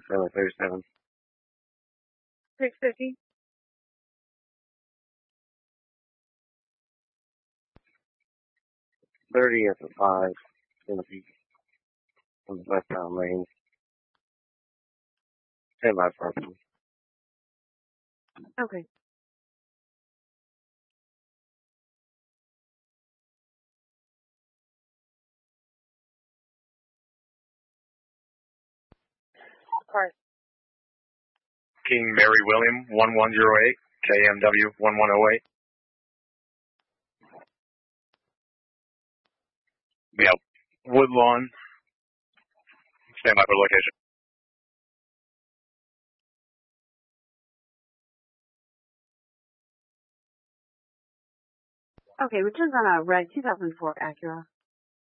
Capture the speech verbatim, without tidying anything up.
Family thirty-seven. six fifty. thirty at the five. Going to be on the westbound lane. Stand by parking. Okay. Cars. King Mary William, one one zero eight, K M W one one zero eight. Yeah, Woodlawn. Stand by for location. Okay, returns on a red two thousand four Acura.